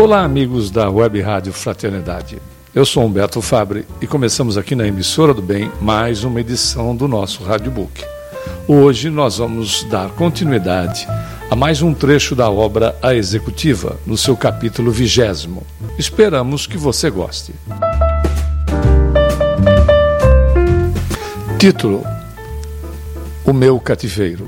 Olá, amigos da Web Rádio Fraternidade. Eu sou Humberto Fabre e começamos aqui na Emissora do Bem mais uma edição do nosso Radiobook. Hoje nós vamos dar continuidade a mais um trecho da obra A Executiva, no seu capítulo 20º. Esperamos que você goste. Título: O meu cativeiro.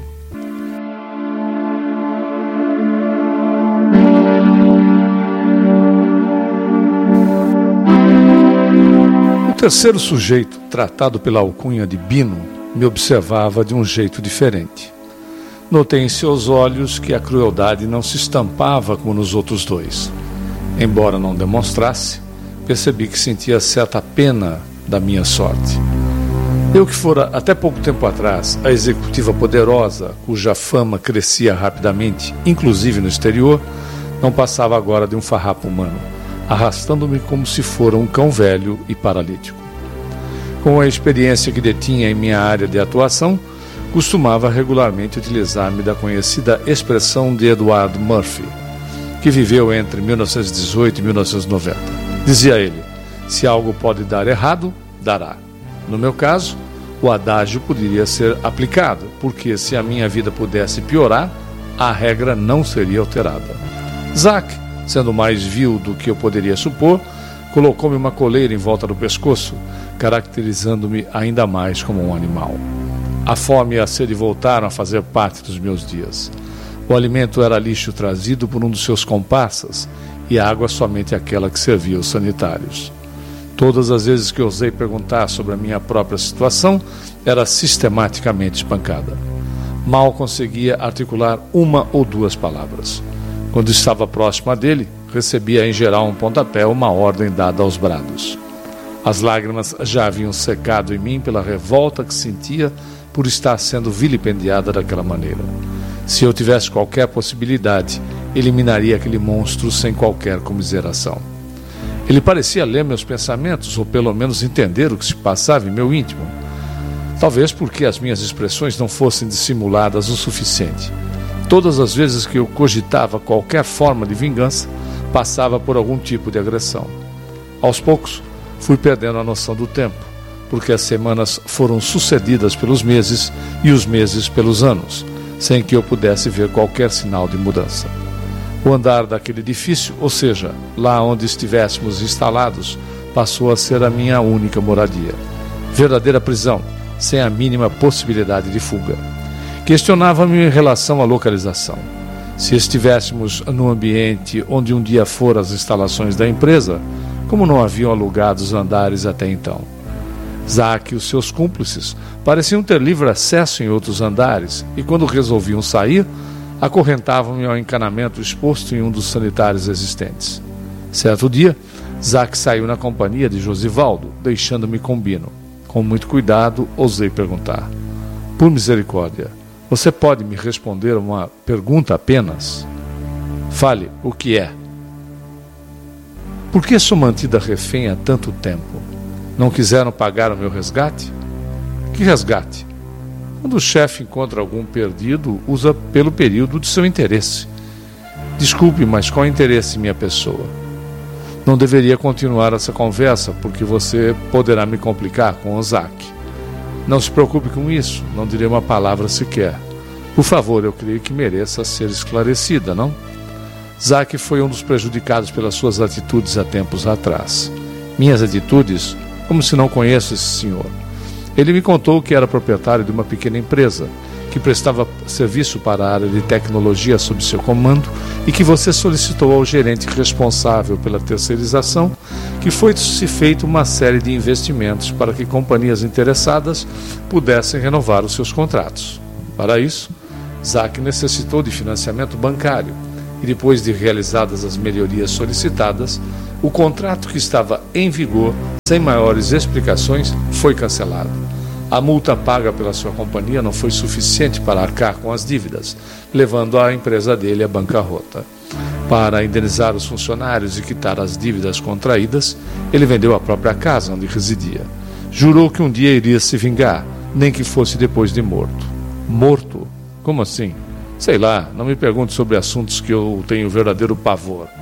O terceiro sujeito, tratado pela alcunha de Bino, me observava de um jeito diferente. Notei em seus olhos que a crueldade não se estampava como nos outros dois. Embora não demonstrasse, percebi que sentia certa pena da minha sorte. Eu que fora até pouco tempo atrás a executiva poderosa, cuja fama crescia rapidamente, inclusive no exterior, não passava agora de um farrapo humano, arrastando-me como se fora um cão velho e paralítico. Com a experiência que detinha em minha área de atuação, costumava regularmente utilizar-me da conhecida expressão de Edward Murphy, que viveu entre 1918 e 1990. Dizia ele: se algo pode dar errado, dará. No meu caso, o adágio poderia ser aplicado, porque se a minha vida pudesse piorar, a regra não seria alterada. Zack, sendo mais vil do que eu poderia supor, colocou-me uma coleira em volta do pescoço, caracterizando-me ainda mais como um animal. A fome e a sede voltaram a fazer parte dos meus dias. O alimento era lixo trazido por um dos seus comparsas e a água somente aquela que servia aos sanitários. Todas as vezes que ousei perguntar sobre a minha própria situação, era sistematicamente espancada. Mal conseguia articular uma ou duas palavras. Quando estava próxima dele, recebia em geral um pontapé, uma ordem dada aos brados. As lágrimas já haviam secado em mim pela revolta que sentia por estar sendo vilipendiada daquela maneira. Se eu tivesse qualquer possibilidade, eliminaria aquele monstro sem qualquer comiseração. Ele parecia ler meus pensamentos, ou pelo menos entender o que se passava em meu íntimo. Talvez porque as minhas expressões não fossem dissimuladas o suficiente. Todas as vezes que eu cogitava qualquer forma de vingança, passava por algum tipo de agressão. Aos poucos, fui perdendo a noção do tempo, porque as semanas foram sucedidas pelos meses e os meses pelos anos, sem que eu pudesse ver qualquer sinal de mudança. O andar daquele edifício, ou seja, lá onde estivéssemos instalados, passou a ser a minha única moradia. Verdadeira prisão, sem a mínima possibilidade de fuga. Questionava-me em relação à localização. Se estivéssemos num ambiente onde um dia foram as instalações da empresa, como não haviam alugado os andares até então? Zack e os seus cúmplices pareciam ter livre acesso em outros andares e, quando resolviam sair, acorrentavam-me ao encanamento exposto em um dos sanitários existentes. Certo dia, Zack saiu na companhia de Josivaldo, deixando-me com Bino. Com muito cuidado, ousei perguntar: por misericórdia, você pode me responder uma pergunta apenas? Fale, o que é? Por que sou mantida refém há tanto tempo? Não quiseram pagar o meu resgate? Que resgate? Quando o chefe encontra algum perdido, usa pelo período de seu interesse. Desculpe, mas qual interesse em minha pessoa? Não deveria continuar essa conversa, porque você poderá me complicar com o Zack. Não se preocupe com isso, não direi uma palavra sequer. Por favor, eu creio que mereça ser esclarecida, não? Zack foi um dos prejudicados pelas suas atitudes há tempos atrás. Minhas atitudes? Como se não conheço esse senhor. Ele me contou que era proprietário de uma pequena empresa, que prestava serviço para a área de tecnologia sob seu comando e que você solicitou ao gerente responsável pela terceirização que fosse feita uma série de investimentos para que companhias interessadas pudessem renovar os seus contratos. Para isso, Zack necessitou de financiamento bancário e, depois de realizadas as melhorias solicitadas, o contrato que estava em vigor, sem maiores explicações, foi cancelado. A multa paga pela sua companhia não foi suficiente para arcar com as dívidas, levando a empresa dele à bancarrota. Para indenizar os funcionários e quitar as dívidas contraídas, ele vendeu a própria casa onde residia. Jurou que um dia iria se vingar, nem que fosse depois de morto. Morto? Como assim? Sei lá, não me pergunte sobre assuntos que eu tenho verdadeiro pavor.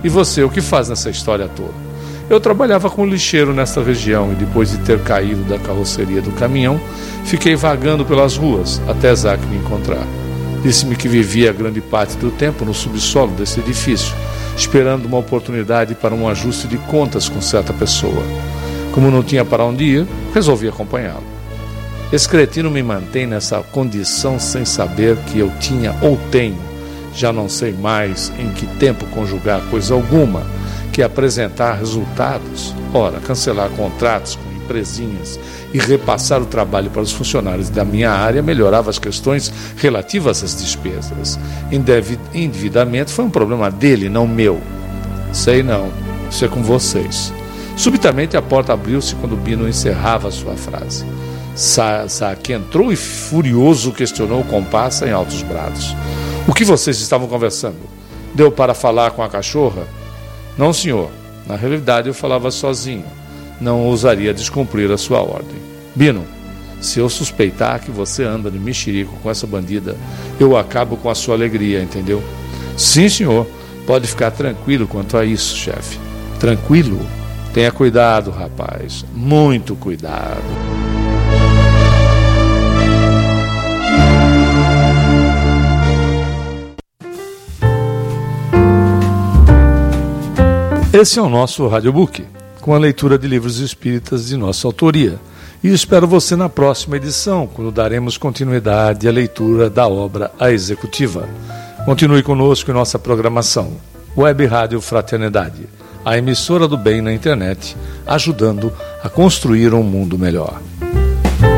E você, o que faz nessa história toda? Eu trabalhava com lixeiro nesta região e depois de ter caído da carroceria do caminhão, fiquei vagando pelas ruas até Zack me encontrar. Disse-me que vivia grande parte do tempo no subsolo desse edifício, esperando uma oportunidade para um ajuste de contas com certa pessoa. Como não tinha para onde ir, resolvi acompanhá-lo. Esse cretino me mantém nessa condição sem saber que eu tinha ou tenho, já não sei mais em que tempo conjugar coisa alguma, que apresentar resultados, ora, cancelar contratos com empresinhas e repassar o trabalho para os funcionários da minha área melhorava as questões relativas às despesas. Endividamento foi um problema dele, não meu. Sei não, isso é com vocês. Subitamente a porta abriu-se quando Bino encerrava a sua frase. Zack entrou e furioso questionou o comparsa em altos brados. O que vocês estavam conversando? Deu para falar com a cachorra? Não, senhor. Na realidade, eu falava sozinho. Não ousaria descumprir a sua ordem. Bino, se eu suspeitar que você anda de mexerico com essa bandida, eu acabo com a sua alegria, entendeu? Sim, senhor. Pode ficar tranquilo quanto a isso, chefe. Tranquilo? Tenha cuidado, rapaz. Muito cuidado. Esse é o nosso Radiobook, com a leitura de livros espíritas de nossa autoria. E espero você na próxima edição, quando daremos continuidade à leitura da obra A Executiva. Continue conosco em nossa programação. Web Rádio Fraternidade, a emissora do bem na internet, ajudando a construir um mundo melhor.